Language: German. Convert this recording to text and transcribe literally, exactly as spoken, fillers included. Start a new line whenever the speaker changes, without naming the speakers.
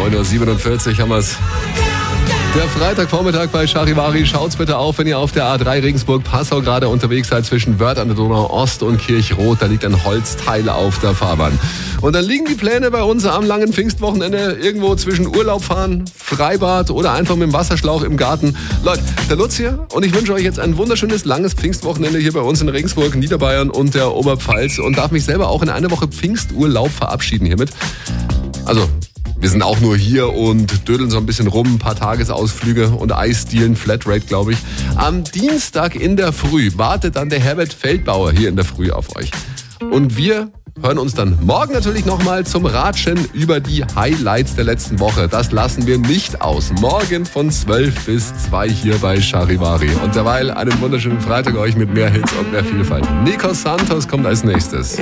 neun Uhr siebenundvierzig haben wir's. Der Freitagvormittag bei Charivari. Schaut's bitte auf, wenn ihr auf der A drei Regensburg-Passau gerade unterwegs seid zwischen Wörth an der Donau Ost und Kirchroth. Da liegt ein Holzteil auf der Fahrbahn. Und dann liegen die Pläne bei uns am langen Pfingstwochenende irgendwo zwischen Urlaub fahren, Freibad oder einfach mit dem Wasserschlauch im Garten. Leute, der Lutz hier und ich wünsche euch jetzt ein wunderschönes, langes Pfingstwochenende hier bei uns in Regensburg, Niederbayern und der Oberpfalz und darf mich selber auch in eine Woche Pfingsturlaub verabschieden hiermit. Also, wir sind auch nur hier und dödeln so ein bisschen rum, ein paar Tagesausflüge und Eisdielen, Flatrate, glaube ich. Am Dienstag in der Früh wartet dann der Herbert Feldbauer hier in der Früh auf euch. Und wir hören uns dann morgen natürlich nochmal zum Ratschen über die Highlights der letzten Woche. Das lassen wir nicht aus. Morgen von zwölf bis zwei hier bei Charivari. Und derweil einen wunderschönen Freitag euch mit mehr Hits und mehr Vielfalt. Nico Santos kommt als nächstes.